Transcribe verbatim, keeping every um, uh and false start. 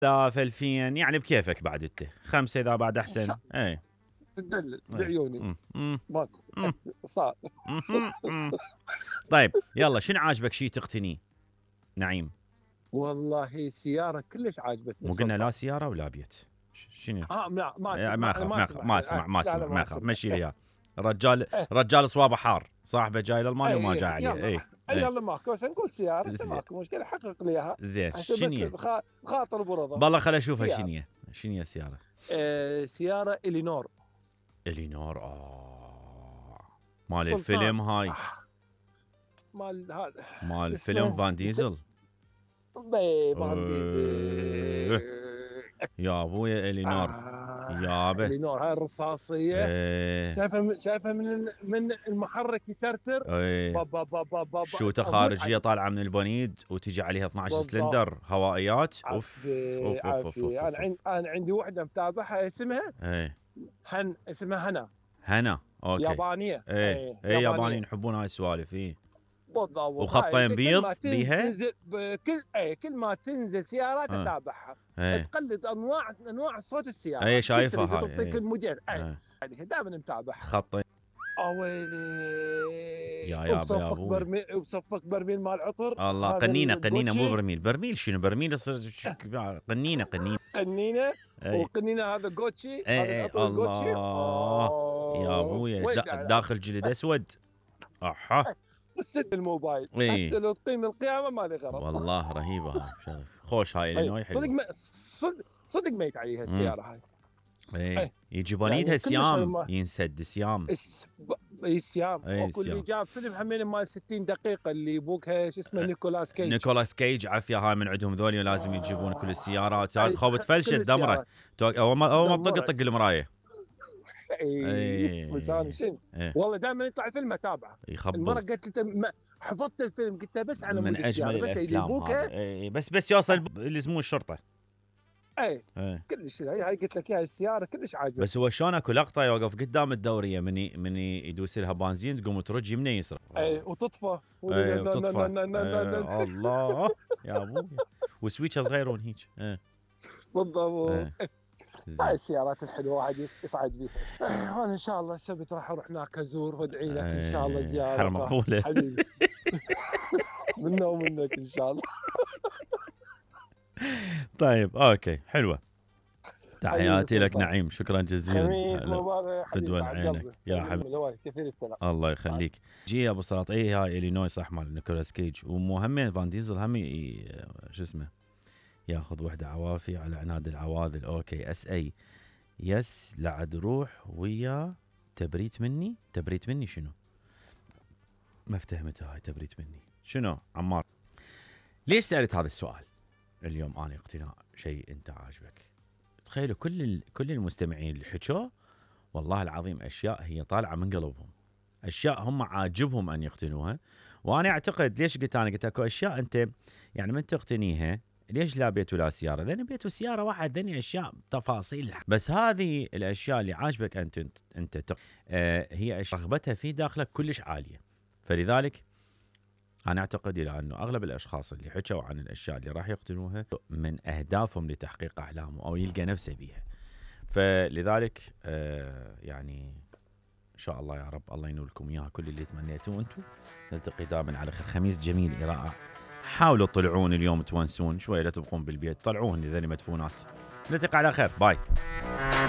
آلاف ألفين يعني بكيفك بعد انت خمسة اذا بعد احسن. اي تدلل بعيوني أمم. ماكو أمم. صار. أمم. أمم. طيب يلا شنو عاجبك شيء تقتني نعيم؟ والله سيارة كلش عاجبتني. مو قلنا سلطان. لا سيارة ولا بيت؟ شنو؟ اه لا ما ما ما اخاف ما ما اخاف ما اسمع ما لا اسمع لا ما ما اخاف اسمع. مشي لي اياه. الرجال رجال صوابه حار، صاحبه جاي للمانيا وما اي جاي عليه. يلا اي اي اي يلا ماكو، بس نقول سيارة انت زين ماكو مشكلة، حقق لي اياها. زين هسه بس شنو؟ خا- خاطر برضا. بالله خل اشوفها سيارة شنو شنو السيارة؟ آه سيارة الينور. الينور اه مال سلطان. الفيلم هاي آه. مال هذا مال شو فيلم اسمه فان ز- ديزل. بي فان إيه. ديزل. يا ابويا الينور آه يابه. الينور هاي الرصاصية. ايه شايفها من شايفها من من المحرك يترتر. ايه بابا بابا بابا شوطة اموت خارجية عليه. طالعة من البنيد وتجي عليها اثنعش بالضبط. سلندر هوائيات. اوف عافية اوف اوف اوف اوف, عافية. أوف, انا أوف. عندي انا عندي وحدة متابعها اسمها ايه هن اسمها هنا. هنا اوكي. يابانية. ايه اي ايه يابانيين يابانية. يحبون هاي السوالف. ايه بالضبط. هاي وخطين كل بيض ما بيها. تنزل كل اي كل ما تنزل سيارات اه اتابعها. ايه تقلد انواع انواع صوت السيارات. ايه شو شايفها تريد هاي. تعطيك ايه الموديل. اي ايه يعني دائما متابعها. خطين اويلي يا يابا يا وبصفق ابوي. برميل وبصفق برميل مال عطر الله هذا قنينه قنينه مو الجوتشي. برميل. برميل شنو برميل يصير قنينه قنينه. قنينه. اي وقنينه هذا جوتشي. اي هذا اي العطر الجوتشي. الله يا اه ابويا وين دا قاعد العب. داخل جلد اسود. احا وسد الموبايل اي هسه لو تقيم القيامه ما لي غرض. والله رهيبه هاي شغف. خوش هاي اي الينوي صدق حلوه. ما صدق صدق ميت عليها امم السياره هاي. اي اي يجي يعني بنيدها كلش سيام ما ينسد سيام. الس- ب- السيام. اي اكو اللي سيام. جاب فيلم همين مال ستين دقيقه اللي بوكها شو اسمه نيكولاس كيج. نيكولاس كيج عافيه هاي من عندهم ذولي لازم يجيبون كل السيارات. هاي اي خو خ- بتفلشت كل دمره. السيارات تو- اول ما اول ما تطق دمرت. طق المرايه. اي بس انا اي شنو اي والله دائما يطلع فيلم اتابعه. المره يخبل. قلت له ما- حفظت الفيلم قلت له بس على من مود اجمل السياره بس اللي الافلام يبوكها. هذا. اي بس بس يوصل اللي اسمه الشرطه. اي اي كلش هاي هاي قلت لك اياها السياره كلش عاجبه. بس هو شلون اكو لقطه يوقف قدام الدوريه مني مني يدوس لها بنزين تقوم ترج يمنى يسرى. اي وتطفى. اي نا- نا- نا- وتطفى. نا- نا- نا- نا- اي الله يا ابوي. وسويتش صغيرون هيك. اي بالضبط. اي هاي زين. السيارات الحلوه واحد يس- يصعد بيها. انا ان شاء الله السبت راح اروح هناك ازور وادعي لك ان شاء الله اي زياره. حرم مقبوله. حبيبي. منا ومنك ان شاء الله. طيب اوكي حلوه. تحياتي لك سلطان. نعيم شكرا جزيلا. خميس هلا. مبارك حبيبي فدوى بعد عينك قلبي. يا سلم حبيبي. لواي كثير السلام. الله يخليك. جي ابو سلاط. اي هاي الينوي صح مال نيكولاس كيج. ومو هم فان ديزل هم ي- شو اسمه ياخذ وحده عوافي على عناد العواذل. اوكي اس اي يس لعد روح ويا تبريت مني. تبريت مني شنو؟ ما افتهمتها هاي تبريت مني شنو عمار. ليش سألت هذا السؤال اليوم؟ أنا اقتناء شيء أنت عاجبك. تخيلوا كل ال... كل المستمعين اللي حكوا والله العظيم أشياء هي طالعة من قلبهم. أشياء هم عاجبهم أن يقتنوها. وأنا أعتقد ليش قلت أنا قلت أكو أشياء أنت يعني من تقتنيها ليش لا بيت ولا سيارة؟ لأن بيت وسيارة واحد ذني أشياء تفاصيل. بس هذه الأشياء اللي عاجبك أنت أنت, انت تق... آه هي رغبتها في داخلك كلش عالية. فلذلك أنا أعتقد إلى أنه أغلب الأشخاص اللي حكوا عن الأشياء اللي راح يقتنوها من أهدافهم لتحقيق أحلامه أو يلقى نفسه بيها. فلذلك آه يعني إن شاء الله يا رب الله ينولكم إياها كل اللي تمنيتوه أنتم. نلتقي دائما على خير. خميس جميل رائع. حاولوا تطلعون اليوم تونسون شوية لا تبقون بالبيت. طلعوهن ذني مدفونات. نلتقي على خير. باي.